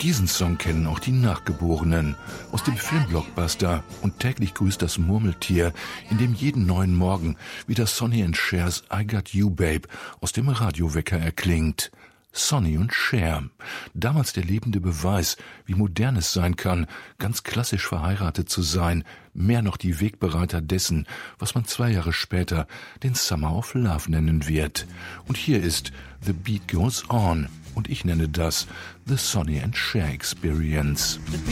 Diesen Song kennen auch die Nachgeborenen aus dem Filmblockbuster und täglich grüßt das Murmeltier, in dem jeden neuen Morgen wieder Sonny and Chers I Got You Babe aus dem Radiowecker erklingt. Sonny und Cher, damals der lebende Beweis, wie modern es sein kann, ganz klassisch verheiratet zu sein, mehr noch die Wegbereiter dessen, was man 2 Jahre später den Summer of Love nennen wird. Und hier ist The Beat Goes On und ich nenne das The Sonny and Cher Experience.